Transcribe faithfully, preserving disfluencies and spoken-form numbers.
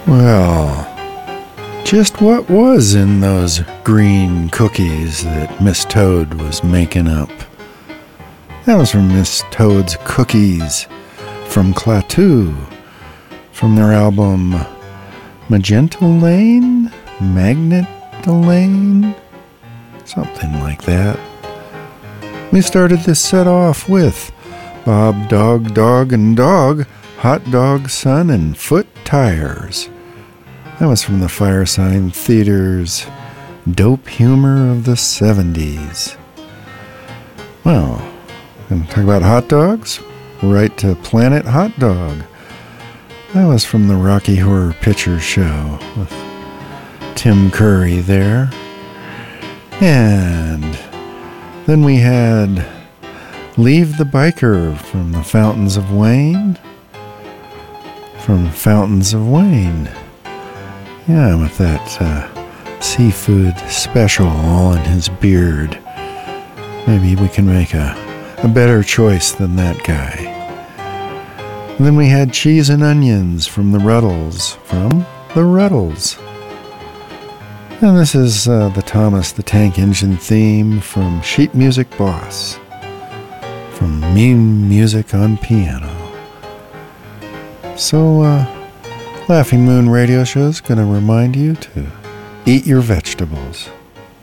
Well, just what was in those green cookies that Miss Toad was making up? That was from Miss Toad's Cookies from Klaatu, from their album Magenta Lane? Magnet Lane? Something like that. We started this set off with Bob, Dog, Dog, and Dog, Hot Dog, Sun, and Foot Tires. That was from the Firesign Theater's Dope Humor of the seventies. Well, gonna talk about hot dogs? Right to Planet Hot Dog. That was from the Rocky Horror Picture Show with Tim Curry there. And then we had Leave the Biker from the Fountains of Wayne. From Fountains of Wayne. Yeah, with that uh, seafood special all in his beard. Maybe we can make a, a better choice than that guy. And then we had Cheese and Onions from the Ruddles. From the Ruddles. And this is uh, the Thomas the Tank Engine theme from Sheet Music Boss. From Mean Music on Piano. So, uh, Laughing Moon Radio Show is going to remind you to eat your vegetables.